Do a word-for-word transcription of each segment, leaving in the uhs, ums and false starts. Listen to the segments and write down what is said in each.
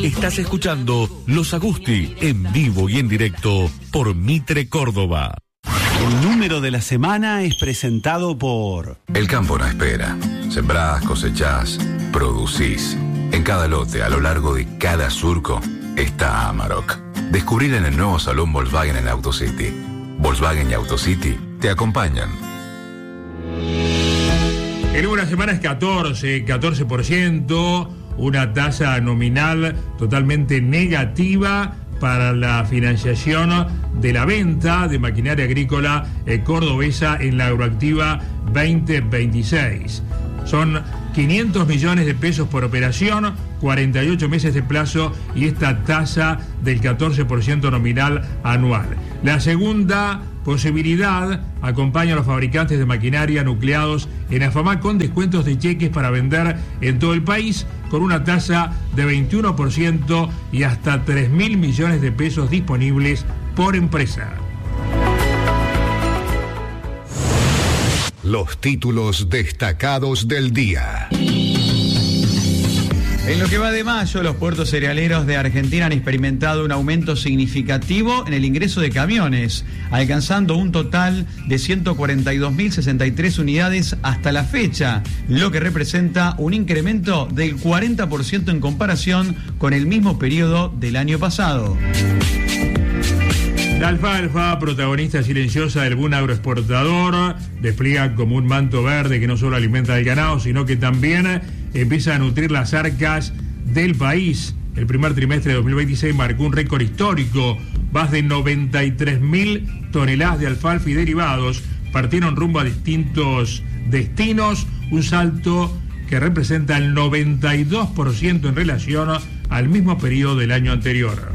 Estás escuchando Los Agusti en vivo y en directo por Mitre Córdoba. El número de la semana es presentado por... El campo no espera. Sembrás, cosechás, producís. En cada lote, a lo largo de cada surco, está Amarok. Descubrir en el nuevo salón Volkswagen en AutoCity. Volkswagen y AutoCity te acompañan. El número de la semana es catorce, catorce por ciento, una tasa nominal totalmente negativa para la financiación de la venta de maquinaria agrícola eh, cordobesa en la Agroactiva veinte veintiséis. Son quinientos millones de pesos por operación, cuarenta y ocho meses de plazo y esta tasa del catorce por ciento nominal anual. La segunda posibilidad acompaña a los fabricantes de maquinaria nucleados en AFAMAC con descuentos de cheques para vender en todo el país con una tasa de veintiuno por ciento y hasta tres mil millones de pesos disponibles por empresa. Los títulos destacados del día. En lo que va de mayo, los puertos cerealeros de Argentina han experimentado un aumento significativo en el ingreso de camiones, alcanzando un total de ciento cuarenta y dos mil sesenta y tres unidades hasta la fecha, lo que representa un incremento del cuarenta por ciento en comparación con el mismo periodo del año pasado. La alfalfa, protagonista silenciosa del boom agroexportador, despliega como un manto verde que no solo alimenta al ganado, sino que también empieza a nutrir las arcas del país. El primer trimestre de dos mil veintiséis marcó un récord histórico. Más de noventa y tres mil toneladas de alfalfa y derivados partieron rumbo a distintos destinos, un salto que representa el noventa y dos por ciento en relación al mismo periodo del año anterior.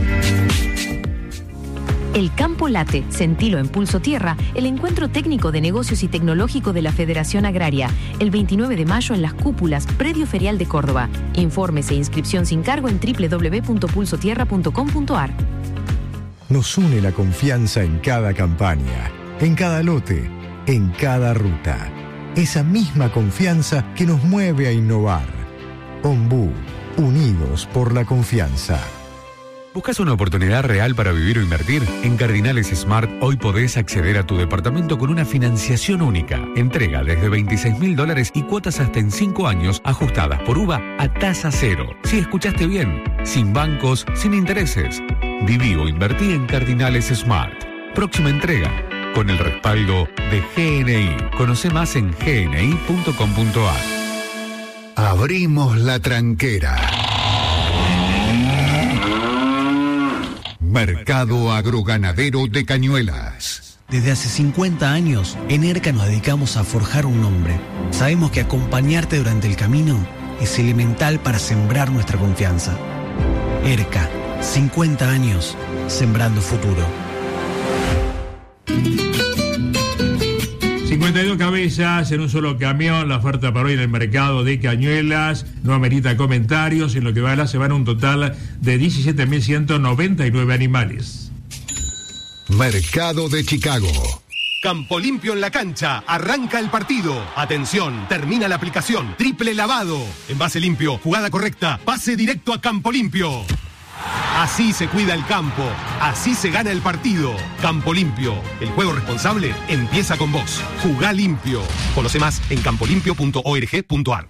El Campo Late, Sentilo en Pulso Tierra, el encuentro técnico de negocios y tecnológico de la Federación Agraria, el veintinueve de mayo en Las Cúpulas, Predio Ferial de Córdoba. Informes e inscripción sin cargo en doble u doble u doble u punto pulso tierra punto com punto a r. Nos une la confianza en cada campaña, en cada lote, en cada ruta. Esa misma confianza que nos mueve a innovar. Ombú, unidos por la confianza. ¿Buscas una oportunidad real para vivir o invertir? En Cardinales Smart hoy podés acceder a tu departamento con una financiación única. Entrega desde veintiséis mil dólares y cuotas hasta en cinco años ajustadas por U V A a tasa cero. Si escuchaste bien, sin bancos, sin intereses. Viví o invertí en Cardinales Smart. Próxima entrega, con el respaldo de G N I. Conoce más en g n i punto com punto a r. Abrimos la tranquera. Mercado Agroganadero de Cañuelas. Desde hace cincuenta años, en ERCA nos dedicamos a forjar un nombre. Sabemos que acompañarte durante el camino es elemental para sembrar nuestra confianza. ERCA, cincuenta años, sembrando futuro. cincuenta y dos cabezas en un solo camión. La oferta para hoy en el mercado de Cañuelas no amerita comentarios. En lo que va a la semana, un total de diecisiete mil ciento noventa y nueve animales. Mercado de Chicago. Campo Limpio en la cancha. Arranca el partido. Atención, termina la aplicación. Triple lavado. Envase limpio, jugada correcta. Pase directo a Campo Limpio. Así se cuida el campo, así se gana el partido. Campo Limpio, el juego responsable empieza con vos. Jugá limpio. Conoce más en campo limpio punto org punto a r.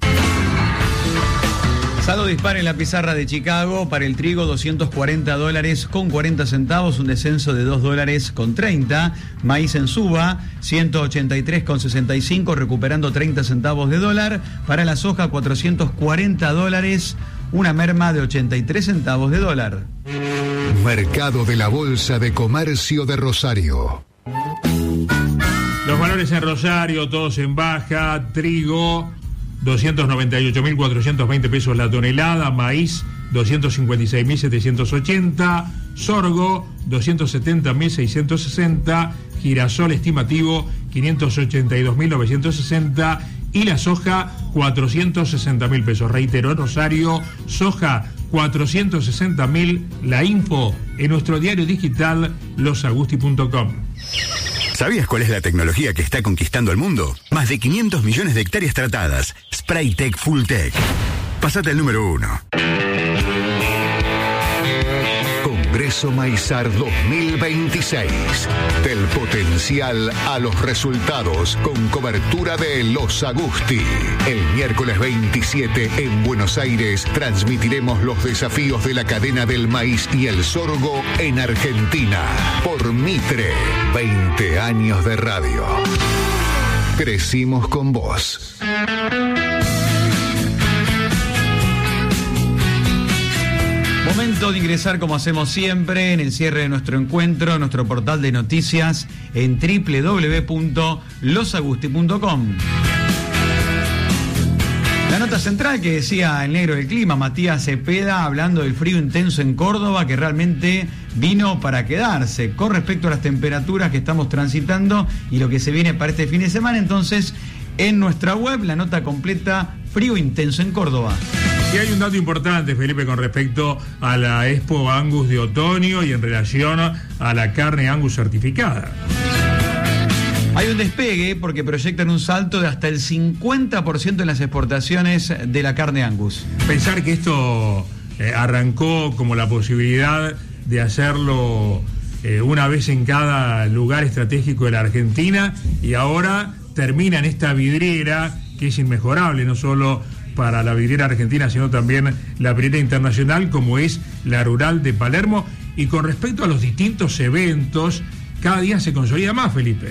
Saldo dispar en la pizarra de Chicago. Para el trigo, doscientos cuarenta dólares con cuarenta centavos, un descenso de dos dólares con treinta. Maíz en suba, ciento ochenta y tres con sesenta y cinco, recuperando treinta centavos de dólar. Para la soja, cuatrocientos cuarenta dólares, una merma de ochenta y tres centavos de dólar. Mercado de la Bolsa de Comercio de Rosario. Los valores en Rosario, todos en baja. Trigo, doscientos noventa y ocho mil cuatrocientos veinte pesos la tonelada. Maíz, doscientos cincuenta y seis mil setecientos ochenta. Sorgo, doscientos setenta mil seiscientos sesenta. Girasol estimativo, quinientos ochenta y dos mil novecientos sesenta. Y la soja, cuatrocientos sesenta mil pesos. Reitero, en Rosario, soja, cuatrocientos sesenta mil. La info en nuestro diario digital, los agusti punto com. ¿Sabías cuál es la tecnología que está conquistando el mundo? Más de quinientos millones de hectáreas tratadas. Spraytec Full Tech. Pásate al número uno. Congreso Maizar dos mil veintiséis. Del potencial a los resultados, con cobertura de Los Agusti. El miércoles veintisiete en Buenos Aires transmitiremos los desafíos de la cadena del maíz y el sorgo en Argentina. Por Mitre, veinte años de radio. Crecimos con vos. Momento de ingresar, como hacemos siempre, en el cierre de nuestro encuentro, a nuestro portal de noticias en doble u doble u doble u punto los agusti punto com. La nota central que decía el negro del clima, Matías Cepeda, hablando del frío intenso en Córdoba, que realmente vino para quedarse. Con respecto a las temperaturas que estamos transitando y lo que se viene para este fin de semana, entonces, en nuestra web, la nota completa, frío intenso en Córdoba. Y hay un dato importante, Felipe, con respecto a la Expo Angus de otoño y en relación a la carne Angus certificada. Hay un despegue porque proyectan un salto de hasta el cincuenta por ciento en las exportaciones de la carne Angus. Pensar que esto eh, arrancó como la posibilidad de hacerlo eh, una vez en cada lugar estratégico de la Argentina y ahora termina en esta vidriera que es inmejorable, no solo para la vidriera argentina, sino también la vidriera internacional, como es la Rural de Palermo. Y con respecto a los distintos eventos, cada día se consolida más, Felipe.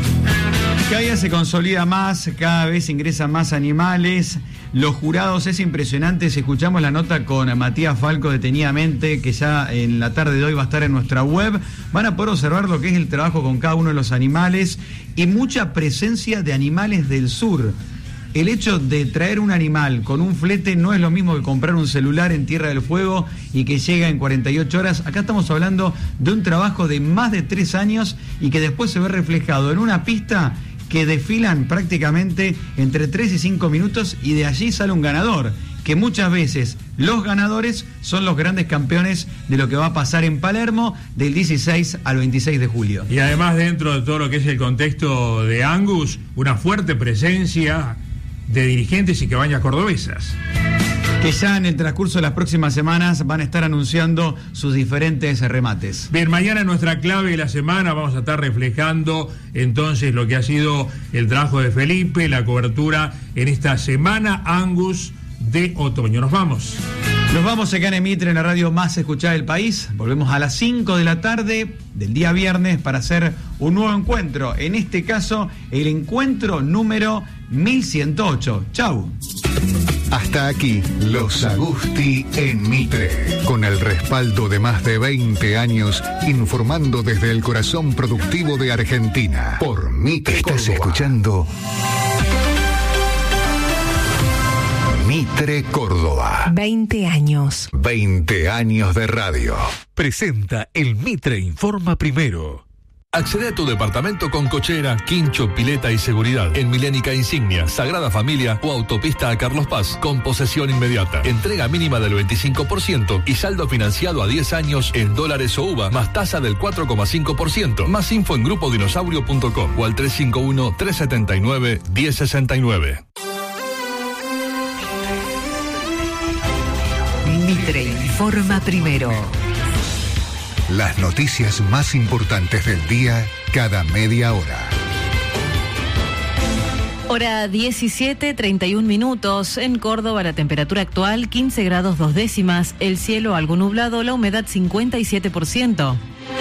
Cada día se consolida más, cada vez ingresan más animales. Los jurados, es impresionante. Si escuchamos la nota con Matías Falco detenidamente, que ya en la tarde de hoy va a estar en nuestra web, van a poder observar lo que es el trabajo con cada uno de los animales y mucha presencia de animales del sur. El hecho de traer un animal con un flete no es lo mismo que comprar un celular en Tierra del Fuego y que llega en cuarenta y ocho horas. Acá estamos hablando de un trabajo de más de tres años y que después se ve reflejado en una pista que desfilan prácticamente entre tres y cinco minutos y de allí sale un ganador, que muchas veces los ganadores son los grandes campeones de lo que va a pasar en Palermo del dieciséis al veintiséis de julio. Y además, dentro de todo lo que es el contexto de Angus, una fuerte presencia de dirigentes y cabañas cordobesas, que ya en el transcurso de las próximas semanas van a estar anunciando sus diferentes remates. Bien, mañana en nuestra clave de la semana vamos a estar reflejando entonces lo que ha sido el trabajo de Felipe, la cobertura en esta semana Angus de otoño. Nos vamos. Nos vamos acá en Mitre, en la radio más escuchada del país. Volvemos a las cinco de la tarde del día viernes para hacer un nuevo encuentro. En este caso, el encuentro número mil ciento ocho. Chau. Hasta aquí, Los Agusti en Mitre, con el respaldo de más de veinte años, informando desde el corazón productivo de Argentina. Por Mitre. Estás Córdoba. Escuchando Mitre Córdoba. veinte años. veinte años de radio. Presenta el Mitre Informa Primero. Accede a tu departamento con cochera, quincho, pileta y seguridad en Milénica Insignia, Sagrada Familia o Autopista a Carlos Paz, con posesión inmediata. Entrega mínima del veinticinco por ciento y saldo financiado a diez años en dólares o uva, más tasa del cuatro coma cinco por ciento. Más info en grupo dinosaurio punto com o al tres cinco uno, tres siete nueve, uno cero seis nueve. Mitre Informa Primero. Las noticias más importantes del día cada media hora. Hora diecisiete, treinta y un minutos. En Córdoba, la temperatura actual quince grados dos décimas. El cielo algo nublado, la humedad cincuenta y siete por ciento.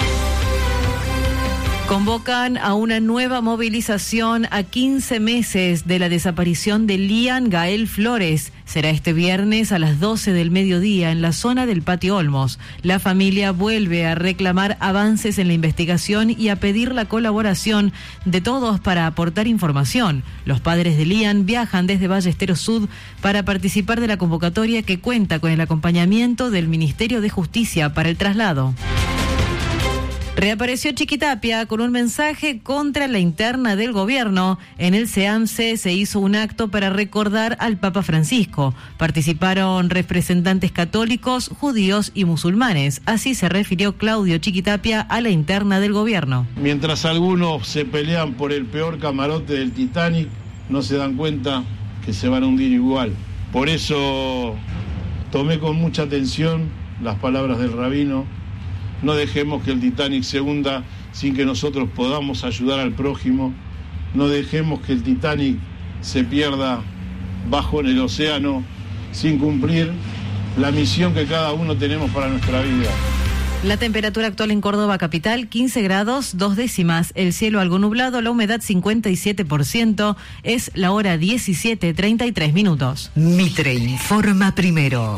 Convocan a una nueva movilización a quince meses de la desaparición de Lian Gael Flores. Será este viernes a las doce del mediodía en la zona del Patio Olmos. La familia vuelve a reclamar avances en la investigación y a pedir la colaboración de todos para aportar información. Los padres de Lian viajan desde Ballesteros Sud para participar de la convocatoria que cuenta con el acompañamiento del Ministerio de Justicia para el traslado. Reapareció Chiquitapia con un mensaje contra la interna del gobierno. En el SEAMSE se hizo un acto para recordar al Papa Francisco. Participaron representantes católicos, judíos y musulmanes. Así se refirió Claudio Chiquitapia a la interna del gobierno. Mientras algunos se pelean por el peor camarote del Titanic, no se dan cuenta que se van a hundir igual. Por eso tomé con mucha atención las palabras del rabino no dejemos que el Titanic se hunda sin que nosotros podamos ayudar al prójimo, no dejemos que el Titanic se pierda bajo en el océano sin cumplir la misión que cada uno tenemos para nuestra vida. La temperatura actual en Córdoba capital, quince grados, dos décimas. El cielo algo nublado, la humedad cincuenta y siete por ciento. Es la hora diecisiete, treinta y tres minutos. Mitre informa primero.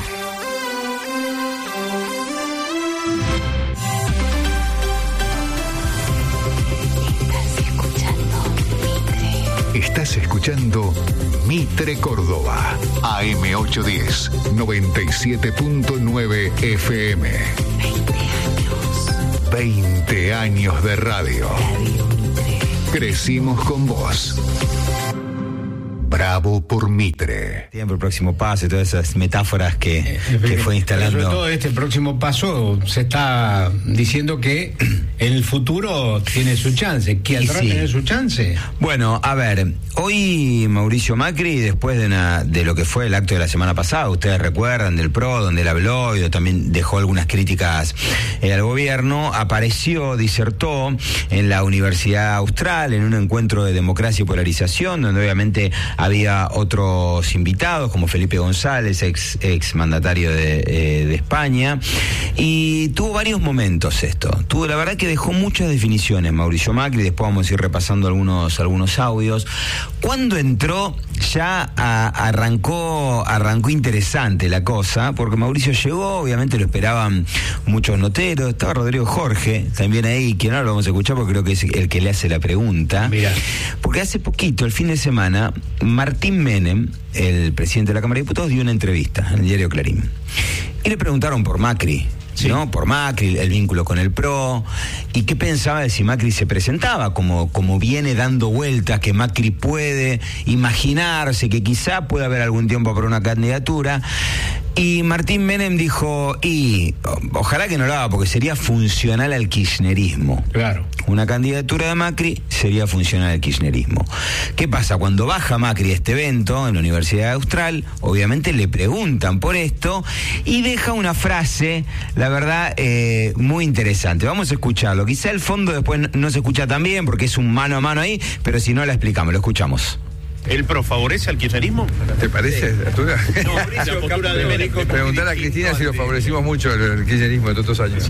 Estás escuchando Mitre Córdoba, A M ochocientos diez, noventa y siete punto nueve F M. veinte años de radio. Crecimos con vos. Bravo por Mitre. Tiempo, el próximo paso y todas esas metáforas que, que fue instalando. Pero sobre todo este próximo paso se está diciendo que en el futuro tiene su chance. ¿Quién sí. tiene su chance? Bueno, a ver, hoy Mauricio Macri, después de, una, de lo que fue el acto de la semana pasada, ustedes recuerdan, del P R O, donde él habló y también dejó algunas críticas eh, al gobierno, apareció, disertó en la Universidad Austral en un encuentro de democracia y polarización, donde obviamente había otros invitados como Felipe González, ex, ex mandatario de, eh, de España, y tuvo varios momentos esto. Tuvo, la verdad que dejó muchas definiciones Mauricio Macri, después vamos a ir repasando algunos, algunos audios. Cuando entró ya a, arrancó, arrancó interesante la cosa, porque Mauricio llegó, obviamente lo esperaban muchos noteros, estaba Rodrigo Jorge, también ahí, que no lo vamos a escuchar porque creo que es el que le hace la pregunta. Mirá. Porque hace poquito, el fin de semana, Martín Menem, el presidente de la Cámara de Diputados, dio una entrevista en el diario Clarín. Y le preguntaron por Macri, sí. ¿no? Por Macri, el vínculo con el P R O, y qué pensaba de si Macri se presentaba, como, como viene dando vueltas, que Macri puede imaginarse que quizá pueda haber algún tiempo para una candidatura. Y Martín Menem dijo, y ojalá que no lo haga, porque sería funcional al kirchnerismo. Claro. Una candidatura de Macri sería funcional al kirchnerismo. ¿Qué pasa? Cuando baja Macri a este evento en la Universidad Austral, obviamente le preguntan por esto y deja una frase, la verdad, eh, muy interesante. Vamos a escucharlo. Quizá el fondo después no se escucha tan bien porque es un mano a mano ahí, pero si no la explicamos, lo escuchamos. ¿El P R O favorece al kirchnerismo? ¿Te parece, Arturo? No, la postura de Menem. Preguntar a Cristina si lo favorecimos mucho el kirchnerismo de todos estos años.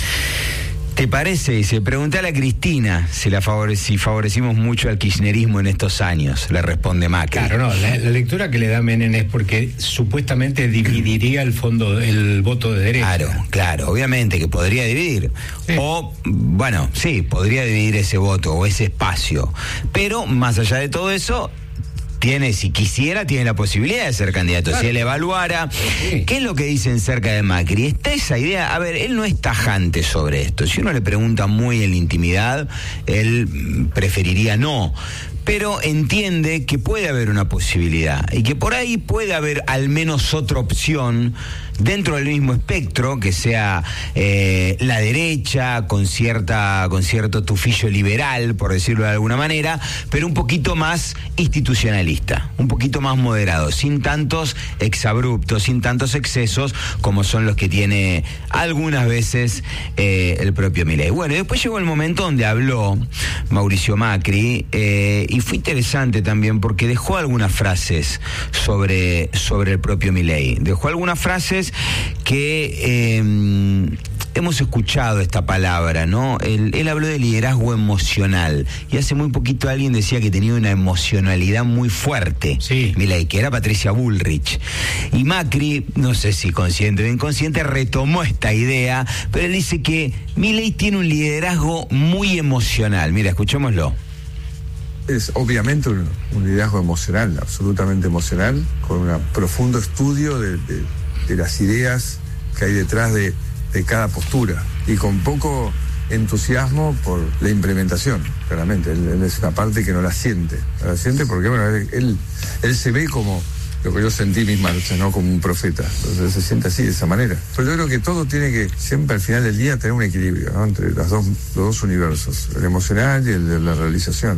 ¿Te parece? Dice, preguntale a Cristina si, la favore- si favorecimos mucho al kirchnerismo en estos años, le responde Macri. Claro, no, la, la lectura que le da Menem es porque supuestamente dividiría el fondo, el voto de derecha. Claro, claro, obviamente que podría dividir. Sí. O, bueno, sí, podría dividir ese voto o ese espacio. Pero, más allá de todo eso, tiene, si quisiera, tiene la posibilidad de ser candidato. Claro. Si él evaluara, sí. ¿Qué es lo que dicen cerca de Macri? Está esa idea, a ver, él no es tajante sobre esto. Si uno le pregunta muy en la intimidad, él preferiría no. Pero entiende que puede haber una posibilidad y que por ahí puede haber al menos otra opción dentro del mismo espectro, que sea eh, la derecha con cierta con cierto tufillo liberal, por decirlo de alguna manera, pero un poquito más institucionalista, un poquito más moderado, sin tantos exabruptos, sin tantos excesos como son los que tiene algunas veces eh, el propio Milei. Bueno, y después llegó el momento donde habló Mauricio Macri, eh, y fue interesante también porque dejó algunas frases sobre, sobre el propio Milei. Dejó algunas frases que eh, hemos escuchado esta palabra, ¿no? Él, él habló de liderazgo emocional y hace muy poquito alguien decía que tenía una emocionalidad muy fuerte. Sí. Milei, que era Patricia Bullrich. Y Macri, no sé si consciente o inconsciente, retomó esta idea, pero él dice que Milei tiene un liderazgo muy emocional. Mira, escuchémoslo. Es obviamente un, un liderazgo emocional, absolutamente emocional, con un profundo estudio de, de, de las ideas que hay detrás de, de cada postura y con poco entusiasmo por la implementación, claramente. Él, él es una parte que no la siente, no la siente porque, bueno, él, él, él se ve como lo que yo sentí en mis marchas, ¿no? Como un profeta. Entonces se siente así, de esa manera. Pero yo creo que todo tiene que, siempre al final del día, tener un equilibrio, ¿no? Entre los dos, los dos universos, el emocional y el de la realización.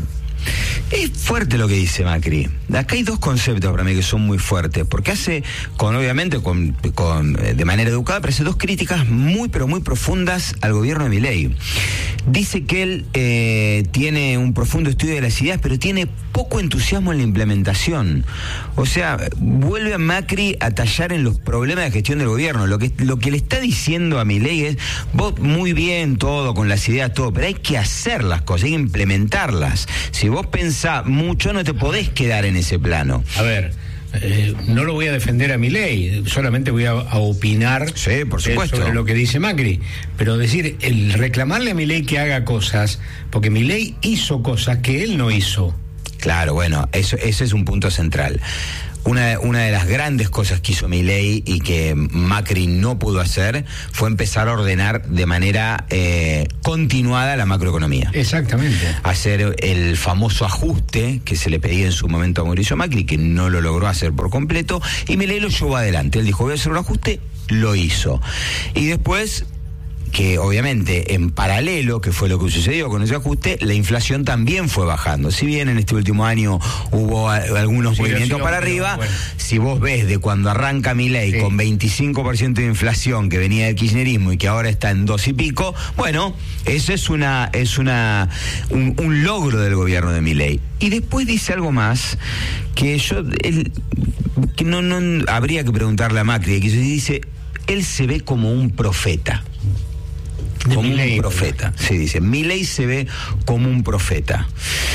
Es fuerte lo que dice Macri. Acá hay dos conceptos para mí que son muy fuertes, porque hace, con obviamente, con, con de manera educada, pero hace dos críticas muy, pero muy profundas al gobierno de Milei. Dice que él eh, tiene un profundo estudio de las ideas, pero tiene poco entusiasmo en la implementación. O sea, vuelve a Macri a tallar en los problemas de gestión del gobierno. Lo que, lo que le está diciendo a Milei es, vos muy bien todo, con las ideas, todo, pero hay que hacer las cosas, hay que implementarlas. Si vos pensás mucho, no te podés quedar en ese plano. A ver, eh, no lo voy a defender a Milei, solamente voy a, a opinar sí, por supuesto. Eh, sobre lo que dice Macri. Pero decir, el reclamarle a Milei que haga cosas, porque Milei hizo cosas que él no hizo. Claro, bueno, eso, ese es un punto central. Una, una de las grandes cosas que hizo Milei y que Macri no pudo hacer fue empezar a ordenar de manera eh, continuada la macroeconomía. Exactamente. Hacer el famoso ajuste que se le pedía en su momento a Mauricio Macri, que no lo logró hacer por completo, y Milei lo llevó adelante. Él dijo, voy a hacer un ajuste, lo hizo. Y después, que obviamente en paralelo, que fue lo que sucedió con ese ajuste, la inflación también fue bajando. Si bien en este último año hubo a, algunos sí, movimientos para arriba, bueno. Si vos ves de cuando arranca Milei sí. con veinticinco por ciento de inflación que venía del kirchnerismo y que ahora está en dos y pico, bueno, eso es una es una un, un logro del gobierno de Milei. Y después dice algo más que yo él, que no, no habría que preguntarle a Macri, que dice, él se ve como un profeta. Como Milei, un profeta, se dice. Milei se ve como un profeta.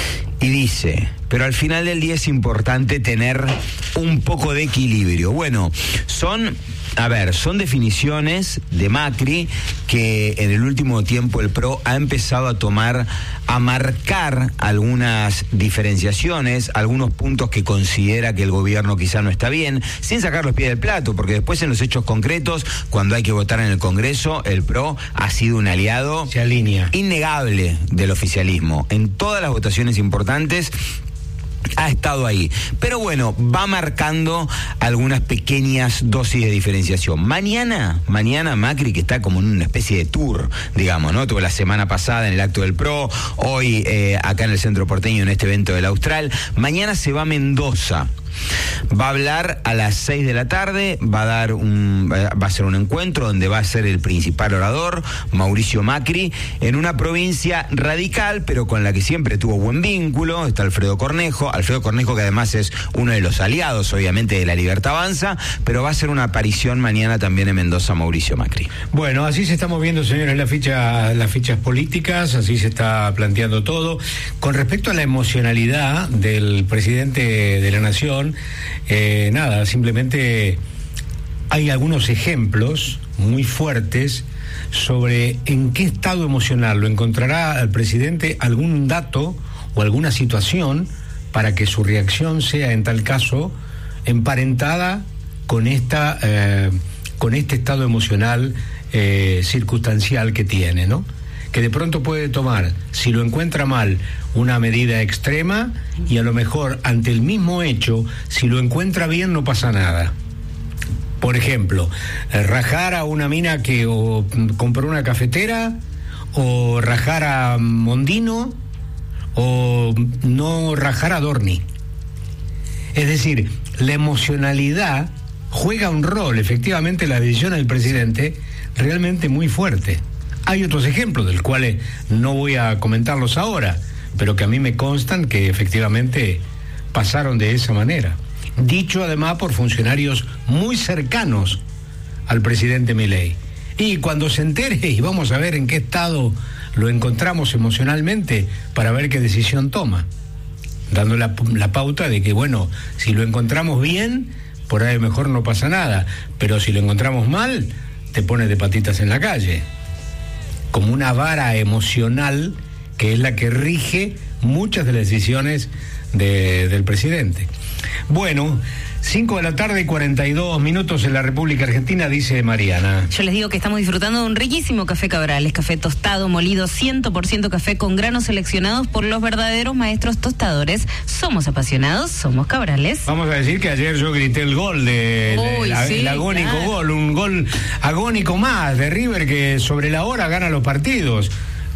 Y dice, pero al final del día es importante tener un poco de equilibrio. Bueno, son, a ver, son definiciones de Macri que en el último tiempo el P R O ha empezado a tomar, a marcar algunas diferenciaciones, algunos puntos que considera que el gobierno quizá no está bien, sin sacar los pies del plato, porque después en los hechos concretos, cuando hay que votar en el Congreso, el P R O ha sido un aliado se alinea. innegable del oficialismo. En todas las votaciones importantes ha estado ahí, pero bueno, va marcando algunas pequeñas dosis de diferenciación. Mañana, mañana Macri, que está como en una especie de tour, digamos, ¿no? Tuvo la semana pasada en el acto del P R O, hoy eh, acá en el Centro Porteño en este evento del Austral, mañana se va a Mendoza. Va a hablar a las seis de la tarde, va a dar un, va a ser un encuentro donde va a ser el principal orador, Mauricio Macri, en una provincia radical, pero con la que siempre tuvo buen vínculo. Está Alfredo Cornejo, Alfredo Cornejo que además es uno de los aliados, obviamente, de La Libertad Avanza, pero va a ser una aparición mañana también en Mendoza, Mauricio Macri. Bueno, así se está moviendo, señores, la ficha, las fichas políticas, así se está planteando todo. Con respecto a la emocionalidad del presidente de la Nación, Eh, nada, simplemente hay algunos ejemplos muy fuertes sobre en qué estado emocional lo encontrará el presidente, algún dato o alguna situación para que su reacción sea en tal caso emparentada con esta eh, con este estado emocional eh, circunstancial que tiene, ¿no? Que de pronto puede tomar, si lo encuentra mal, una medida extrema, y a lo mejor ante el mismo hecho, si lo encuentra bien, no pasa nada. Por ejemplo, rajar a una mina que o compró una cafetera, o rajar a Mondino, o no rajar a Dorni. Es decir, la emocionalidad juega un rol, efectivamente, la decisión del presidente, realmente muy fuerte. Hay otros ejemplos, de los cuales no voy a comentarlos ahora, pero que a mí me constan que efectivamente pasaron de esa manera. Dicho además por funcionarios muy cercanos al presidente Milei. Y cuando se entere, y vamos a ver en qué estado lo encontramos emocionalmente, para ver qué decisión toma. Dando la, la pauta de que, bueno, si lo encontramos bien, por ahí mejor no pasa nada, pero si lo encontramos mal, te pones de patitas en la calle. Como una vara emocional que es la que rige muchas de las decisiones de, del presidente. Bueno, cinco de la tarde y cuarenta y dos minutos en la República Argentina, dice Mariana. Yo les digo que estamos disfrutando de un riquísimo café Cabrales, café tostado, molido, cien por ciento café con granos seleccionados por los verdaderos maestros tostadores. Somos apasionados, somos Cabrales. Vamos a decir que ayer yo grité el gol de, de Uy, la, sí, el agónico claro. gol, un gol agónico más de River que sobre la hora gana los partidos.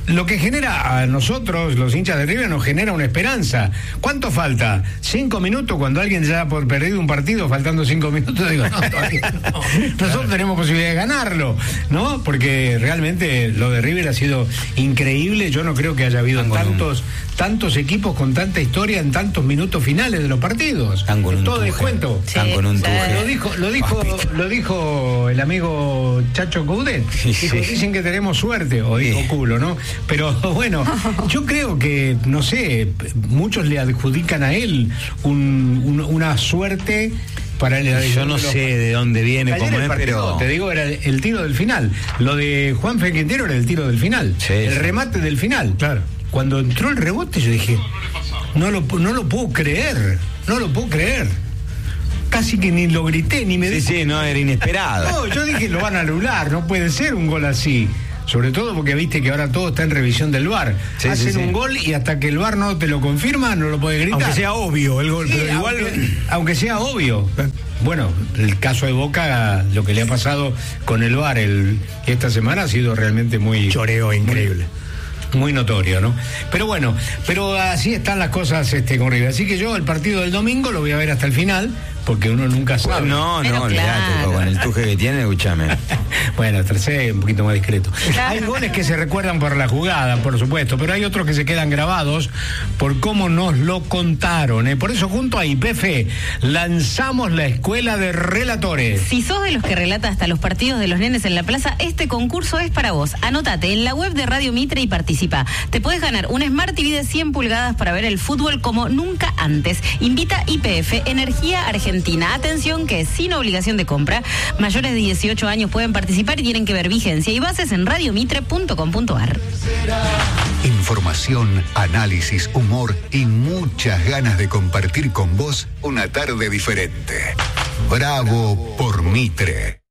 lo que genera a nosotros, los hinchas de River, nos genera una esperanza. ¿Cuánto falta? ¿Cinco minutos? Cuando alguien ya ha por perdido un partido, faltando cinco minutos, digo, no, todavía no. Nosotros tenemos posibilidad de ganarlo, ¿no? Porque realmente lo de River ha sido increíble. Yo no creo que haya habido tantos, tantos equipos con tanta historia en tantos minutos finales de los partidos. Están con un todo tuje. descuento. Están con un tuje. Lo dijo, lo dijo, lo dijo el amigo Chacho Coudet. Sí, sí. Dijo, dicen que tenemos suerte, o dijo culo, ¿no? Pero bueno, yo creo que, no sé, muchos le adjudican a él un, un, una suerte para el. Yo no sé de dónde viene, Ayer cómo el es, partido, pero. te digo, era el tiro del final. Lo de Juan Fe Quintero era el tiro del final. Sí, el sí. remate del final. Claro. Cuando entró el rebote, yo dije, no lo, no lo puedo creer, no lo puedo creer. Casi que ni lo grité, ni me Sí, dijo. sí, no, era inesperado. No, yo dije, lo van a anular, no puede ser un gol así. Sobre todo porque viste que ahora todo está en revisión del V A R. Sí, Hacen sí, sí. un gol y hasta que el V A R no te lo confirma, no lo puede gritar. Aunque sea obvio el gol, Sí, pero igual. aunque, aunque sea obvio. Bueno, el caso de Boca, lo que le ha pasado con el V A R el, esta semana ha sido realmente muy... Choreo increíble. Muy, muy notorio, ¿no? Pero bueno, pero así están las cosas este, con River. Así que yo el partido del domingo lo voy a ver hasta el final, porque uno nunca sabe. No, Pero no, olvidate, claro. con el tuje que tiene, escúchame. Bueno, tercero un poquito más discreto. Claro. Hay goles que se recuerdan por la jugada, por supuesto, pero hay otros que se quedan grabados por cómo nos lo contaron. ¿eh? Por eso, junto a I P F, lanzamos la Escuela de Relatores. Si sos de los que relata hasta los partidos de los nenes en la plaza, este concurso es para vos. Anótate en la web de Radio Mitre y participa. Te podés ganar un Smart T V de cien pulgadas para ver el fútbol como nunca antes. Invita I P F, Energía Argentina. Atención que sin obligación de compra, mayores de dieciocho años pueden participar y tienen que ver vigencia y bases en radiomitre punto com punto a r. Información, análisis, humor y muchas ganas de compartir con vos una tarde diferente. Bravo por Mitre.